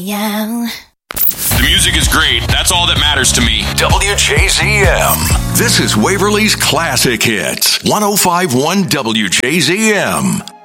Yeah. The music is great. That's all that matters to me. WJZM. This is Waverly's Classic Hits. 105.1 WJZM.